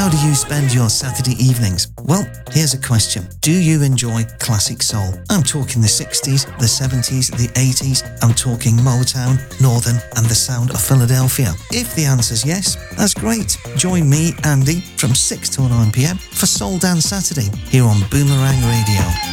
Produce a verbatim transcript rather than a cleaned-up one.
How do you spend your Saturday evenings? Well, here's a question. Do you enjoy classic soul? I'm talking the sixties, the seventies, the eighties. I'm talking Motown, Northern, and the sound of Philadelphia. If the answer's yes, that's great. Join me, Andy, from six till nine p m for Soul Dance Saturday here on Boomerang Radio.